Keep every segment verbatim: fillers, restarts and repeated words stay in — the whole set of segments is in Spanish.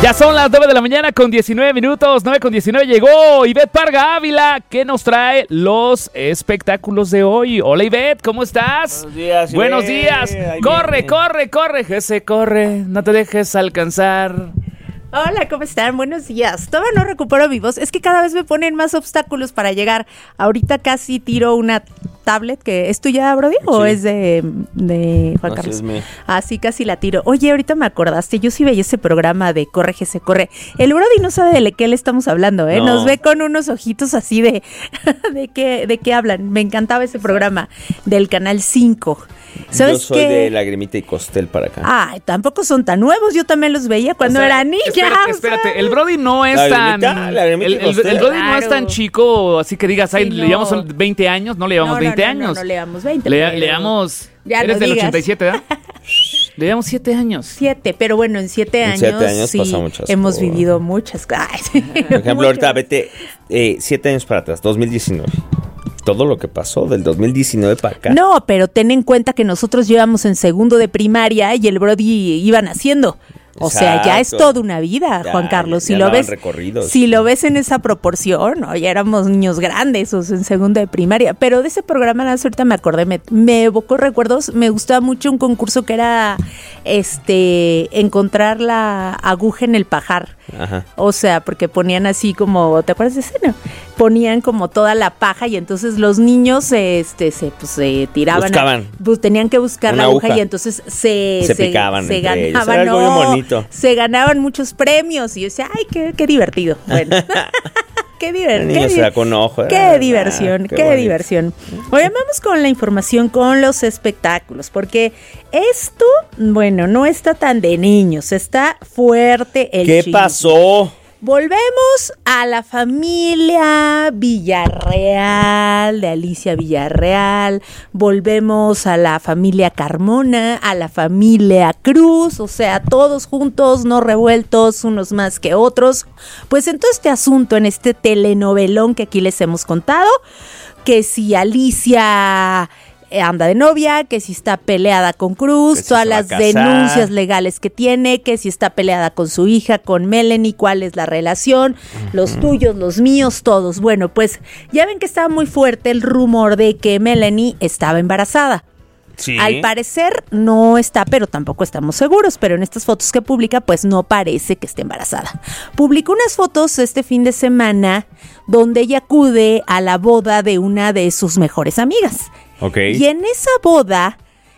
Ya son las nueve de la mañana con diecinueve minutos, nueve con diecinueve llegó Ivette Parga Ávila, que nos trae los espectáculos de hoy. Hola Ivette, ¿cómo estás? Buenos días, Ivette. Buenos días. Ahí Corre, viene. corre, corre, Jesse, corre, no te dejes alcanzar. Hola, ¿cómo están? Buenos días. Todavía no recupero mi voz. Es que cada vez me ponen más obstáculos para llegar. Ahorita casi tiro una tablet, que ¿es tuya, Brody? ¿O Sí. es de, de Juan No, sí, Carlos? es mío. Así casi la tiro. Oye, ahorita me acordaste, yo sí veía ese programa de Corre, que se corre. El Brody no sabe de qué le estamos hablando, ¿eh? No. Nos ve con unos ojitos así de de qué, de qué hablan. Me encantaba ese programa del Canal cinco. ¿Sabes Yo soy qué? de Lagrimita y Costel para acá. Ay, tampoco son tan nuevos. Yo también los veía cuando O sea, era niña. Espérate, espérate, el Brody no es La tan... Grimita, la Grimita el, y el- Costel. el Brody no es Claro. tan chico, así que digas, ay, Sí, le no. llevamos veinte años, no le llevamos No, no, veinte no, años. No, no le llevamos veinte. Le, pero- le llevamos... Ya Eres no del digas. ochenta y siete, ¿verdad? Le llevamos siete años. Siete, pero bueno, en siete En años, siete años sí pasan muchas hemos cosas. vivido muchas cosas. Por ejemplo, ahorita vete eh, siete años para atrás, dos mil diecinueve. Todo lo que pasó del dos mil diecinueve para acá. No, pero ten en cuenta que nosotros llevamos en segundo de primaria y el Brody iba naciendo. O sea, ya es Exacto. toda una vida, Ya, Juan Carlos. Si ya lo daban ves, recorridos. si lo ves en esa proporción, ¿no? Ya éramos niños grandes, o sea, en segundo de primaria. Pero de ese programa, nada más ahorita me acordé, me, me evocó recuerdos. Me gustaba mucho un concurso que era, este, encontrar la aguja en el pajar. Ajá. O sea, porque ponían así como, ¿te acuerdas de ese? No? Ponían como toda la paja y entonces los niños este, se, pues, se tiraban. a- Buscaban. pues, tenían que buscar Una la aguja, aguja. y entonces se, Se picaban se entre ellos. ganaban, Era algo bien no, bonito. se ganaban muchos premios. Y yo decía, ay, qué, qué divertido. Bueno. Qué, diver- El qué niño se di- da con ojo. Qué Ah, diversión, qué qué, bonito. diversión. Oye, vamos con la información, con los espectáculos, porque esto, bueno, no está tan de niños, está fuerte el ¿Qué chisme. pasó? Volvemos a la familia Villarreal, de Alicia Villarreal, volvemos a la familia Carmona, a la familia Cruz, o sea, todos juntos, no revueltos, unos más que otros. Pues en todo este asunto, en este telenovelón que aquí les hemos contado, que si Alicia anda de novia, que si está peleada con Cruz, Que si todas se va a las casar. denuncias legales que tiene, que si está peleada con su hija, con Melanie, cuál es la relación, los tuyos, los míos, todos. Bueno, pues ya ven que estaba muy fuerte el rumor de que Melanie estaba embarazada. Sí. Al parecer no está, pero tampoco estamos seguros, pero en estas fotos que publica, pues no parece que esté embarazada. Publicó unas fotos este fin de semana donde ella acude a la boda de una de sus mejores amigas. Ok. Y en esa boda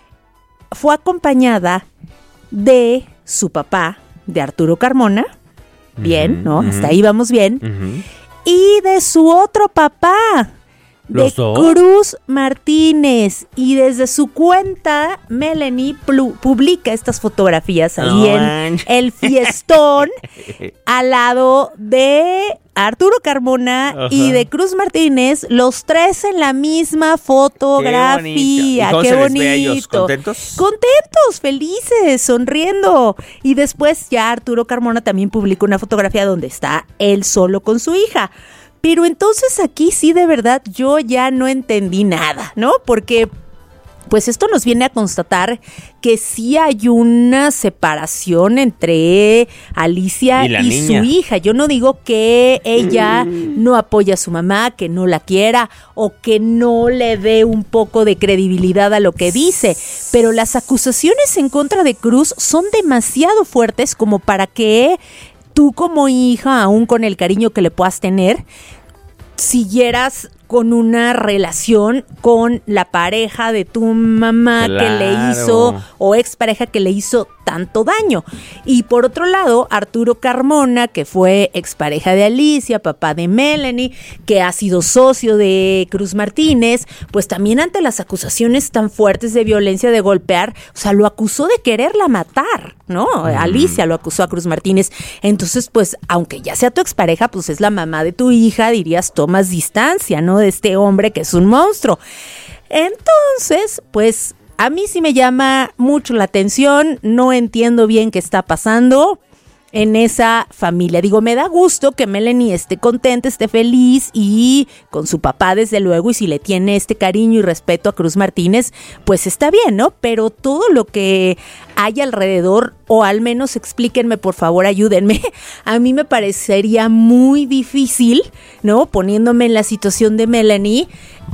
fue acompañada de su papá, de Arturo Carmona, bien, ¿no? ujú. Hasta ahí vamos bien. Ujú. Y de su otro papá, de ¿Los dos? Cruz Martínez. Y desde su cuenta, Melanie plu- publica estas fotografías ahí No en manches. el fiestón, al lado de Arturo Carmona Ajá. y de Cruz Martínez, los tres en la misma fotografía. ¿Y cómo Qué se les bonito. ve a ellos? ¿Contentos? Contentos, felices, sonriendo. Y después ya Arturo Carmona también publicó una fotografía donde está él solo con su hija. Pero entonces aquí sí, de verdad, yo ya no entendí nada, ¿no? Porque pues esto nos viene a constatar que sí hay una separación entre Alicia Y y, la su niña. hija. Yo no digo que ella no apoya a su mamá, que no la quiera o que no le dé un poco de credibilidad a lo que dice, pero las acusaciones en contra de Cruz son demasiado fuertes como para que tú como hija, aún con el cariño que le puedas tener, siguieras con una relación con la pareja de tu mamá que le Claro. hizo, o expareja que le hizo tanto daño. Y por otro lado, Arturo Carmona, que fue expareja de Alicia, papá de Melanie, que ha sido socio de Cruz Martínez, pues también ante las acusaciones tan fuertes de violencia, de golpear, o sea, lo acusó de quererla matar, ¿no? Mm. Alicia lo acusó a Cruz Martínez. Entonces, pues, aunque ya sea tu expareja, pues es la mamá de tu hija, dirías, tomas distancia, ¿no? De este hombre que es un monstruo. Entonces, pues, a mí sí me llama mucho la atención, no entiendo bien qué está pasando. en esa familia. Digo, me da gusto que Melanie esté contenta, esté feliz y con su papá desde luego, y si le tiene este cariño y respeto a Cruz Martínez, pues está bien, ¿no? Pero todo lo que hay alrededor, o al menos explíquenme, por favor, ayúdenme, a mí me parecería muy difícil, ¿no? Poniéndome en la situación de Melanie,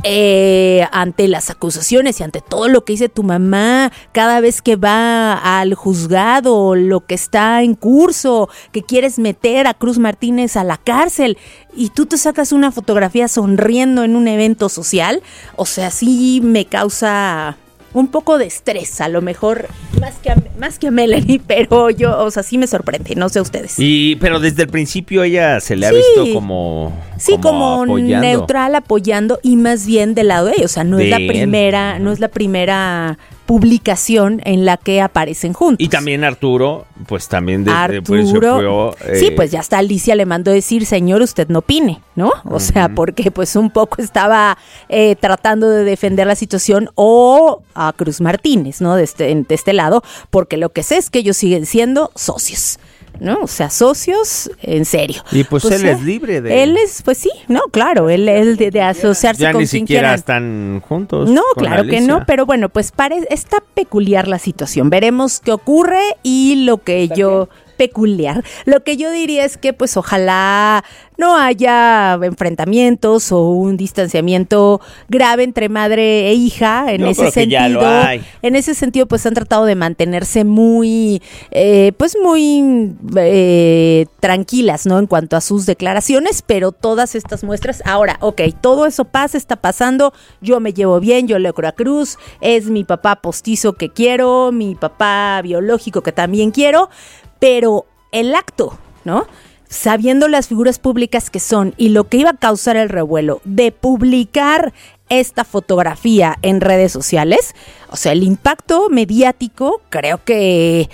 eh, ante las acusaciones y ante todo lo que dice tu mamá, cada vez que va al juzgado, lo que está en curso, que quieres meter a Cruz Martínez a la cárcel, y tú te sacas una fotografía sonriendo en un evento social. O sea, sí me causa un poco de estrés, a lo mejor más que a, más que a Melanie, pero yo, o sea, sí me sorprende, no sé ustedes. Y pero desde el principio ella se le ha sí, visto como sí, como, como apoyando. neutral, apoyando, y más bien del lado de ella. O sea, no de es la él. primera, no es la primera publicación en la que aparecen juntos. Y también Arturo, pues también de, Arturo, fue, eh, sí, pues ya hasta Alicia le mandó decir, señor, usted no opine, ¿no? O uh-huh. sea, porque pues un poco estaba eh, tratando de defender la situación, o a Cruz Martínez, ¿no? De este, de este lado, porque lo que sé es que ellos siguen siendo socios, ¿no? O sea, socios en serio. Y pues, pues él eh, es libre de... Él es, pues sí, no, claro, él, él de, de asociarse ya con ni quien siquiera quieran. Están juntos. No, con claro Alicia. que no, pero bueno, pues pare, está peculiar la situación. Veremos qué ocurre y lo que ¿También? yo... peculiar. Lo que yo diría es que pues ojalá no haya enfrentamientos o un distanciamiento grave entre madre e hija. En yo ese creo sentido, que ya lo hay. En ese sentido, pues han tratado de mantenerse muy, eh, pues muy eh, tranquilas, ¿no? En cuanto a sus declaraciones, pero todas estas muestras, ahora, ok, todo eso pasa, está pasando, yo me llevo bien, yo le creo a Cruz, es mi papá postizo que quiero, mi papá biológico que también quiero, pero el acto, ¿no? Sabiendo las figuras públicas que son y lo que iba a causar el revuelo de publicar esta fotografía en redes sociales, o sea, el impacto mediático creo que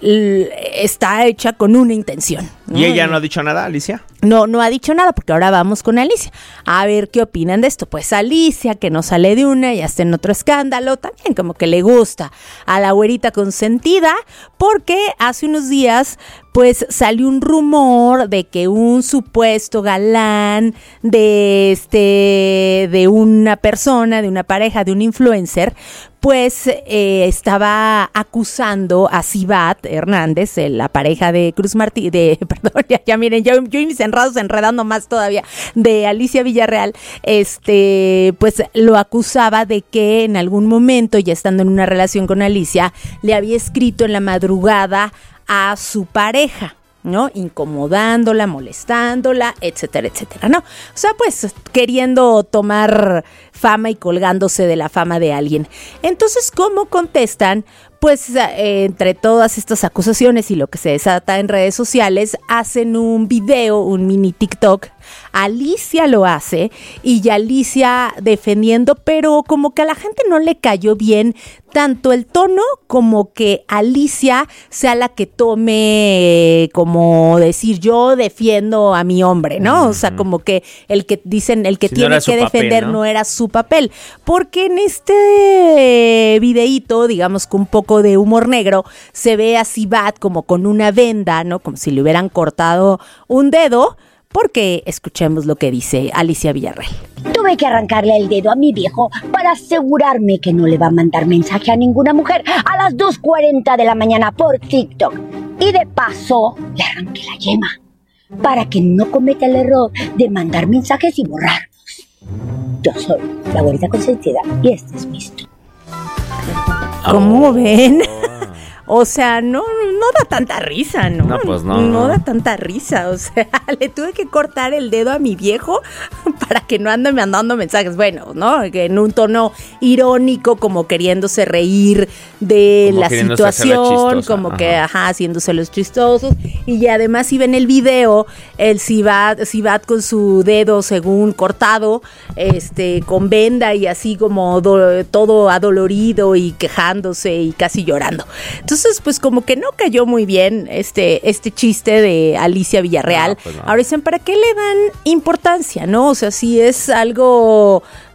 está hecha con una intención, ¿no? ¿Y ella no ha dicho nada, Alicia? No, no ha dicho nada, porque ahora vamos con Alicia. A ver qué opinan de esto. Pues Alicia, que no sale de una y está en otro escándalo, también como que le gusta a la güerita consentida, porque hace unos días pues salió un rumor de que un supuesto galán de este de una persona, de una pareja, de un influencer, pues eh, estaba acusando a Cibat Hernández, la pareja de Cruz Martínez, de, perdón, ya, ya miren, yo, yo y mis enredos enredando más todavía, de Alicia Villarreal, este, pues lo acusaba de que en algún momento, ya estando en una relación con Alicia, le había escrito en la madrugada a su pareja, ¿no? Incomodándola, molestándola, etcétera, etcétera, ¿no? O sea, pues queriendo tomar fama y colgándose de la fama de alguien. Entonces, ¿cómo contestan? Pues eh, entre todas estas acusaciones y lo que se desata en redes sociales, hacen un video, un mini TikTok. Alicia lo hace y ya Alicia defendiendo, pero como que a la gente no le cayó bien tanto el tono como que Alicia sea la que tome, como decir, yo defiendo a mi hombre, ¿no? Uh-huh. O sea, como que el que dicen, el que si tiene no que defender papel, ¿no? no era su papel. Porque en este videíto, digamos que un poco de humor negro, se ve a Cibat como con una venda, ¿no? Como si le hubieran cortado un dedo. Porque escuchemos lo que dice Alicia Villarreal. Tuve que arrancarle el dedo a mi viejo para asegurarme que no le va a mandar mensaje a ninguna mujer a las dos cuarenta de la mañana por TikTok. Y de paso, le arranqué la yema para que no cometa el error de mandar mensajes y borrarlos. Yo soy la güerita consentida y este es mi historia. ¿Cómo ven? O sea, no, no da tanta risa, ¿no? No, pues no. No da tanta risa, o sea, le tuve que cortar el dedo a mi viejo para que no ande mandando mensajes, bueno, ¿no? En un tono irónico, como queriéndose reír de como la situación, como ajá. que, ajá, haciéndose los chistosos. Y además, si ven el video, el Cibat, Cibat con su dedo, según cortado, este, con venda y así como do, todo adolorido y quejándose y casi llorando. Entonces, pues como que no cayó muy bien este, este chiste de Alicia Villarreal. No, pues no. Ahora dicen, ¿para qué le dan importancia, no? O sea, si es algo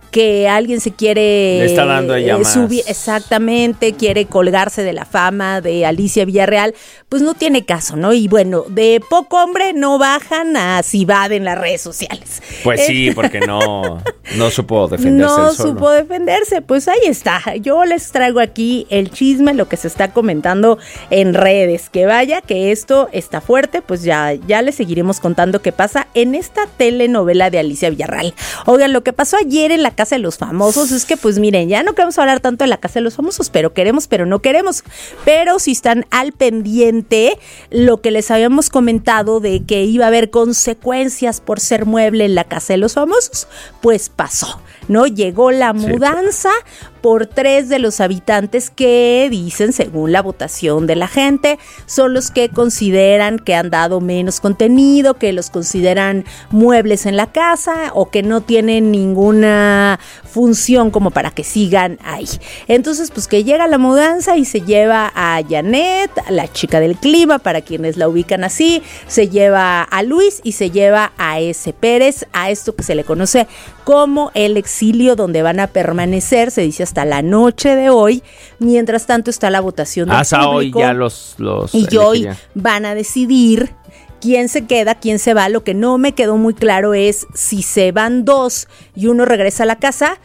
que alguien se quiere Le está dando ella eh, más. subir, exactamente, quiere colgarse de la fama de Alicia Villarreal, pues no tiene caso, ¿no? Y bueno, de poco hombre no bajan a Cibad en las redes sociales. Pues sí, porque no, no supo defenderse No él solo. supo defenderse, pues ahí está. Yo les traigo aquí el chisme, lo que se está comentando en redes. Que vaya, que esto está fuerte, pues ya, ya les seguiremos contando qué pasa en esta telenovela de Alicia Villarreal. Oigan, lo que pasó ayer en la Casa de los Famosos es que, pues miren, ya no queremos hablar tanto de la Casa de los Famosos, pero queremos, pero no queremos. Pero si están al pendiente, lo que les habíamos comentado de que iba a haber consecuencias por ser mueble en la Casa de los Famosos, pues pasó, ¿no? Llegó la mudanza por tres de los habitantes que dicen, según la votación de la gente, son los que consideran que han dado menos contenido, que los consideran muebles en la casa o que no tienen ninguna función como para que sigan ahí. Entonces, pues que llega la mudanza y se lleva a Janet, la chica del clima, para quienes la ubican así, se lleva a Luis y se lleva a ese Pérez, a esto que se le conoce como el exilio, donde van a permanecer, se dice hasta la noche de hoy. Mientras tanto está la votación del Hasta público. hoy ya los, los Y hoy elegirían. van a decidir quién se queda, quién se va. Lo que no me quedó muy claro es si se van dos y uno regresa a la casa,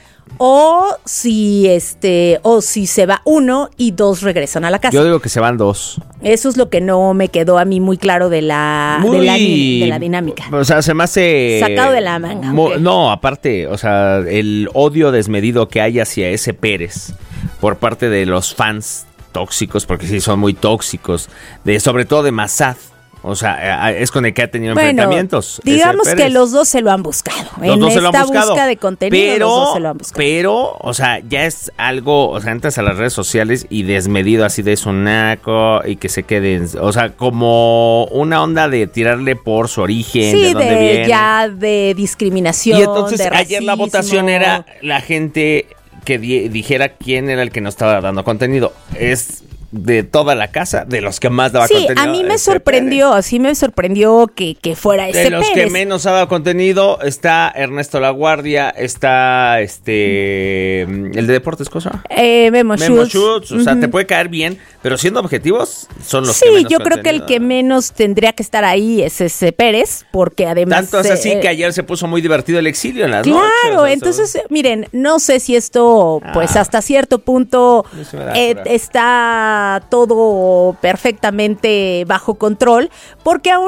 o si este o si se va uno y dos regresan a la casa. Yo digo que se van dos. Eso es lo que no me quedó a mí muy claro de la, Muy, de la, de la dinámica. O sea, se me hace... Sacado de la manga, Mo- ¿ok? No, aparte, o sea, el odio desmedido que hay hacia ese Pérez por parte de los fans tóxicos, porque sí son muy tóxicos, de sobre todo de Massad. O sea, es con el que ha tenido Bueno, enfrentamientos. digamos ese que Pérez. los dos se lo han buscado. Los en dos se lo han esta buscado, búsqueda de contenido, pero, los dos se lo han buscado. Pero, o sea, ya es algo, o sea, entras a las redes sociales y desmedido así de sonaco y que se queden, o sea, como una onda de tirarle por su origen, Sí, de dónde de, viene. ya de discriminación. Y entonces de ayer la racismo. votación era la gente que di- dijera quién era el que no estaba dando contenido. Es de toda la casa, de los que más daba Sí, contenido. a mí me ese sorprendió, así me sorprendió que, que fuera Pérez. ese De los Pérez. que menos ha dado contenido está Ernesto Laguardia, está este el de deportes, cosa. Eh, Memo, Memo Schultz. Schultz, o sea, Ujú. te puede caer bien, pero siendo objetivos son los Sí, que menos yo creo que el contenido que dan. menos tendría que estar ahí es ese Pérez, porque además... Tanto es así eh, que ayer se puso muy divertido el exilio en las noches. Claro, o sea, entonces, miren, no sé si esto, pues Ah. hasta cierto punto A mí sí me da eh, coraje. está todo perfectamente bajo control, porque aún...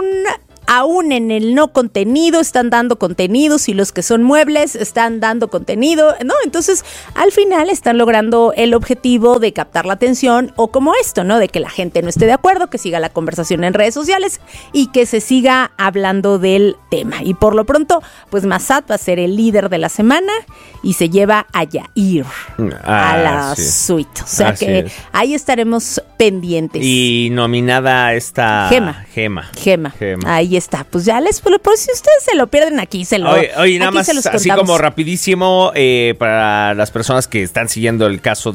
Aún en el no contenido están dando contenidos y los que son muebles están dando contenido, ¿no? Entonces, al final están logrando el objetivo de captar la atención o como esto, ¿no? De que la gente no esté de acuerdo, que siga la conversación en redes sociales y que se siga hablando del tema. Y por lo pronto, pues Massad va a ser el líder de la semana y se lleva a Yair Ah, a la sí. suite. O sea Así que es. ahí estaremos pendientes. Y nominada esta Gema. Gema. Gema. Gema. Ahí está. Pues ya les, por por si ustedes se lo pierden aquí, se lo Oye, oye, nada aquí más se los así contamos. como rapidísimo eh, para las personas que están siguiendo el caso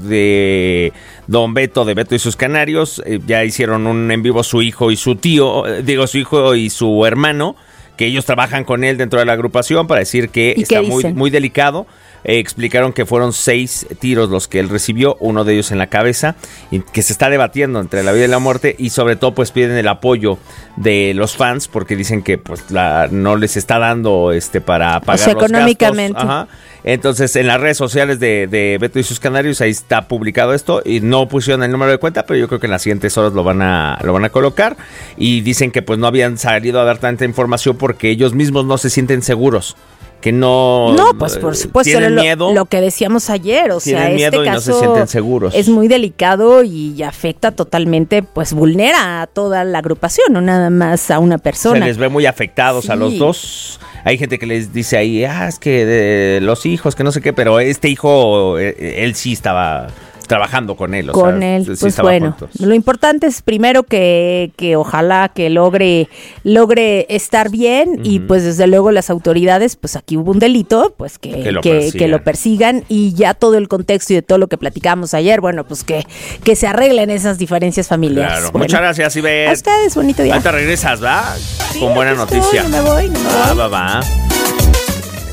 de Don Beto, de Beto y sus Canarios, eh, ya hicieron un en vivo su hijo y su tío, eh, digo su hijo y su hermano, que ellos trabajan con él dentro de la agrupación para decir que ¿Y está qué muy, dicen? muy delicado. Eh, explicaron que fueron seis tiros los que él recibió, uno de ellos en la cabeza, y que se está debatiendo entre la vida y la muerte, y sobre todo pues piden el apoyo de los fans porque dicen que pues la, no les está dando este para pagar sea, los económicamente. gastos. Ajá. Entonces en las redes sociales de, de Beto y sus Canarios ahí está publicado esto y no pusieron el número de cuenta, pero yo creo que en las siguientes horas lo van a lo van a colocar, y dicen que pues no habían salido a dar tanta información porque ellos mismos no se sienten seguros, que no No, pues por eh, supuesto, tienen lo, miedo. lo que decíamos ayer, o sea, Tienen miedo este y no se caso sienten seguros. es muy delicado y afecta totalmente, pues vulnera a toda la agrupación, no nada más a una Se persona. les ve muy afectados a los Sí. dos. Hay gente que les dice ahí, ah, es que de los hijos, que no sé qué, pero este hijo, eh, él sí estaba trabajando con él. O Con sea, él, sí pues estaba bueno, juntos. lo importante es primero que, que ojalá que logre logre estar bien y pues desde luego las autoridades, pues aquí hubo un delito, pues que, Que lo que, persigan. que lo persigan y ya todo el contexto y de todo lo que platicamos ayer, bueno, pues que, que se arreglen esas diferencias familiares. Claro. Bueno, Muchas gracias, Ivette. a ustedes, bonito día. Ahorita regresas, ¿va? Sí, Con buena aquí estoy, noticia. no me voy, no me Va, voy. va, va.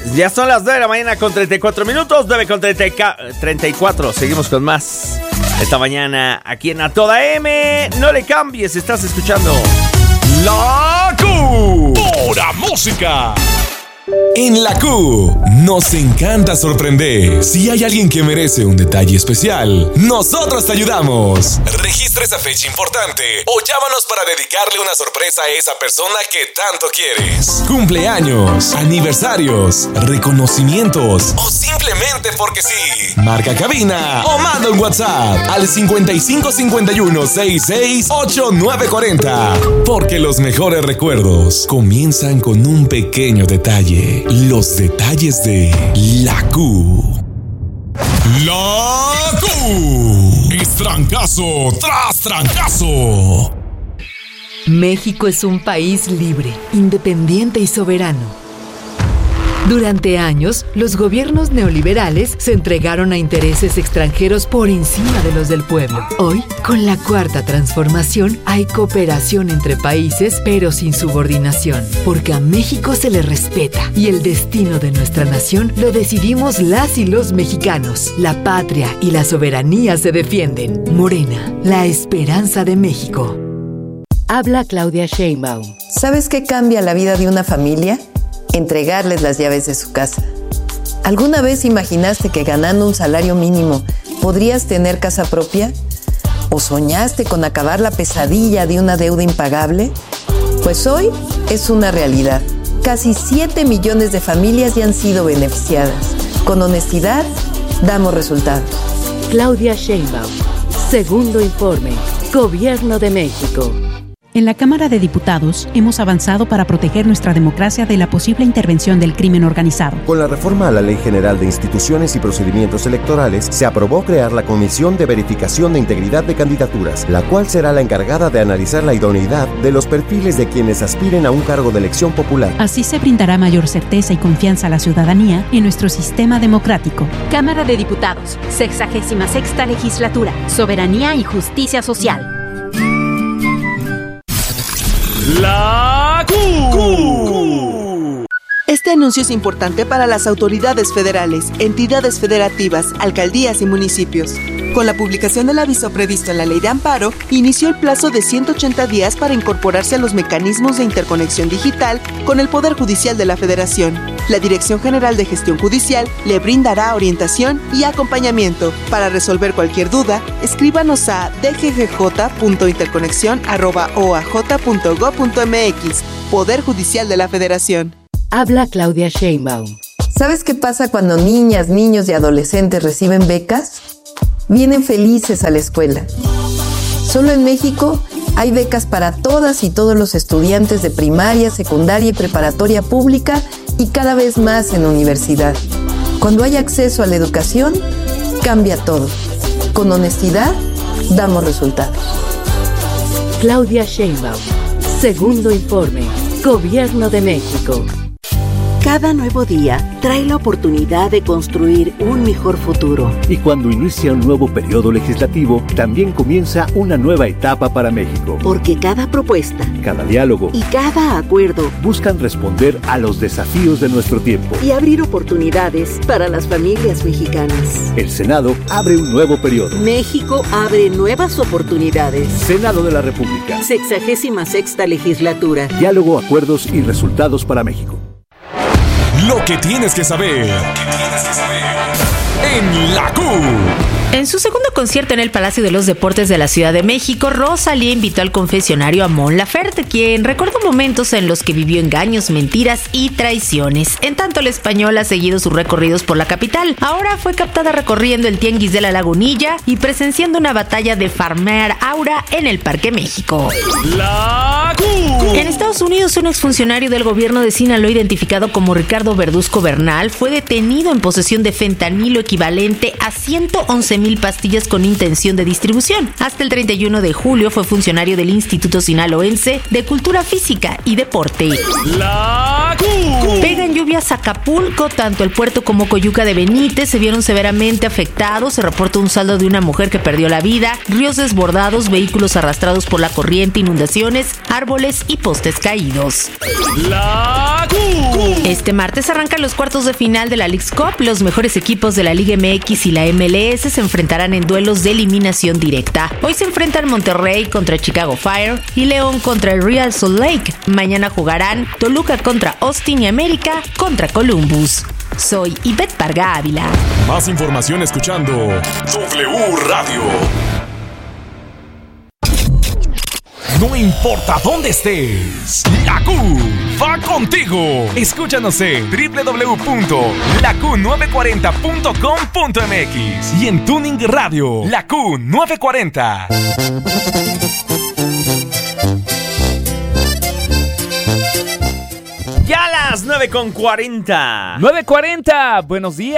Ya son las nueve de la mañana con treinta y cuatro minutos, nueve con treinta y cuatro. Seguimos con más esta mañana aquí en A Toda M. No le cambies, estás escuchando La Q. Pura música. En La Q nos encanta sorprender. Si hay alguien que merece un detalle especial, nosotros te ayudamos. Registra esa fecha importante o llámanos para dedicarle una sorpresa a esa persona que tanto quieres. Cumpleaños, aniversarios, reconocimientos o simplemente porque sí. Marca cabina o manda un WhatsApp al cincuenta y cinco cincuenta y uno sesenta y seis ochenta y nueve cuarenta. Porque los mejores recuerdos comienzan con un pequeño detalle. Los detalles de La Q. La Q. Es trancazo tras trancazo. México es un país libre, independiente y soberano. Durante años, los gobiernos neoliberales se entregaron a intereses extranjeros por encima de los del pueblo. Hoy, con la cuarta transformación, hay cooperación entre países, pero sin subordinación, porque a México se le respeta y el destino de nuestra nación lo decidimos las y los mexicanos. La patria y la soberanía se defienden. Morena, la esperanza de México. Habla Claudia Sheinbaum. ¿Sabes qué cambia la vida de una familia? Entregarles las llaves de su casa. ¿Alguna vez imaginaste que ganando un salario mínimo podrías tener casa propia? ¿O soñaste con acabar la pesadilla de una deuda impagable? Pues hoy es una realidad. Casi siete millones de familias ya han sido beneficiadas. Con honestidad, damos resultados. Claudia Sheinbaum. Segundo informe. Gobierno de México. En la Cámara de Diputados hemos avanzado para proteger nuestra democracia de la posible intervención del crimen organizado. Con la reforma a la Ley General de Instituciones y Procedimientos Electorales, se aprobó crear la Comisión de Verificación de Integridad de Candidaturas, la cual será la encargada de analizar la idoneidad de los perfiles de quienes aspiren a un cargo de elección popular. Así se brindará mayor certeza y confianza a la ciudadanía en nuestro sistema democrático. Cámara de Diputados, sexagésima sexta legislatura, Soberanía y Justicia Social. La Q. Este anuncio es importante para las autoridades federales, entidades federativas, alcaldías y municipios. Con la publicación del aviso previsto en la Ley de Amparo, inició el plazo de ciento ochenta días para incorporarse a los mecanismos de interconexión digital con el Poder Judicial de la Federación. La Dirección General de Gestión Judicial le brindará orientación y acompañamiento. Para resolver cualquier duda, escríbanos a d g g j punto interconexión arroba o a j punto gob punto m x. Poder Judicial de la Federación. Habla Claudia Sheinbaum. ¿Sabes qué pasa cuando niñas, niños y adolescentes reciben becas? Vienen felices a la escuela. Solo en México hay becas para todas y todos los estudiantes de primaria, secundaria y preparatoria pública y cada vez más en universidad. Cuando hay acceso a la educación, cambia todo. Con honestidad, damos resultados. Claudia Sheinbaum. Segundo informe. Gobierno de México. Cada nuevo día trae la oportunidad de construir un mejor futuro. Y cuando inicia un nuevo periodo legislativo, también comienza una nueva etapa para México. Porque cada propuesta, cada diálogo y cada acuerdo buscan responder a los desafíos de nuestro tiempo y abrir oportunidades para las familias mexicanas. El Senado abre un nuevo periodo. México abre nuevas oportunidades. Senado de la República. Sexagésima sexta legislatura. Diálogo, acuerdos y resultados para México. Lo que tienes que saber. Lo que tienes que saber. En La Q. En su segundo concierto en el Palacio de los Deportes de la Ciudad de México, Rosalía invitó al confesionario a Mon Laferte, quien recordó momentos en los que vivió engaños, mentiras y traiciones. En tanto, la española ha seguido sus recorridos por la capital. Ahora fue captada recorriendo el Tianguis de la Lagunilla y presenciando una batalla de farmear aura en el Parque México. La Q. En Estados Unidos, un exfuncionario del gobierno de Sinaloa, identificado como Ricardo Verduzco Bernal, fue detenido en posesión de fentanilo equivalente a ciento once de mil pastillas con intención de distribución. Hasta el treinta y uno de julio fue funcionario del Instituto Sinaloense de Cultura Física y Deporte. La Q. Pegan lluvias a Acapulco, tanto el puerto como Coyuca de Benítez se vieron severamente afectados. Se reporta un saldo de una mujer que perdió la vida, ríos desbordados, vehículos arrastrados por la corriente, inundaciones, árboles y postes caídos. La Q. Este martes arrancan los cuartos de final de la Leagues Cup. Los mejores equipos de la Liga M X y la M L S se enfrentarán en duelos de eliminación directa. Hoy se enfrentan Monterrey contra Chicago Fire y León contra el Real Salt Lake. Mañana jugarán Toluca contra Austin y América contra Columbus. Soy Ivette Parga Ávila. Más información escuchando W Radio. No importa dónde estés, la Q va contigo. Escúchanos en doble u doble u doble u punto la q nueve cuarenta punto com punto m x y en Tuning Radio, la Q nueve cuarenta. Ya a las nueve con cuarenta. nueve cuarenta, buenos días.